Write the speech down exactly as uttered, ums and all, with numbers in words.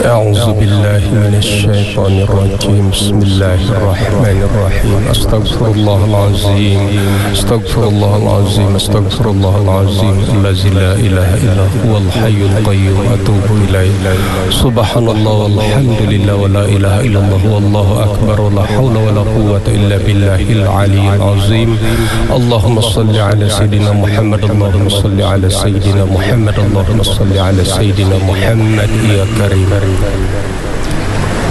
أعوذ بالله من الشيطان الرجيم. بسم الله الرحمن الرحيم. أستغفر الله العظيم أستغفر الله العظيم أستغفر الله العظيم الذي لا إله إلا هو الحي القيوم أتوب إليه. سبحان الله والحمد لله ولا إله إلا الله والله أكبر ولا حول ولا قوة إلا بالله العلي العظيم. اللهم صل على سيدنا محمد اللهم صل على سيدنا محمد اللهم صل على سيدنا محمد يا كريم.